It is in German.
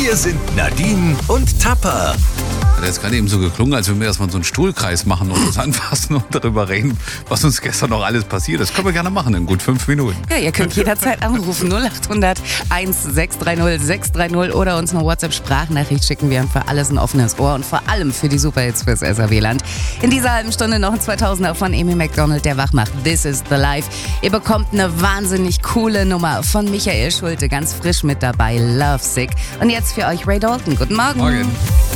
Hier sind Nadine und Tapper. Hat jetzt gerade eben so geklungen, als wenn wir erstmal so einen Stuhlkreis machen und uns anfassen und darüber reden, was uns gestern noch alles passiert ist. Können wir gerne machen in gut 5 Minuten. Ja, ihr könnt jederzeit anrufen. 0800 1630 630 oder uns eine WhatsApp-Sprachnachricht schicken. Wir haben für alles ein offenes Ohr und vor allem für die Superhits fürs SAW-Land. In dieser halben Stunde noch ein 2000er von Emil McDonald, der wach macht. This is the life. Ihr bekommt eine wahnsinnig coole Nummer von Michael Schulte, ganz frisch mit dabei. Lovesick. Und jetzt für euch Ray Dalton. Guten Morgen. Morgen.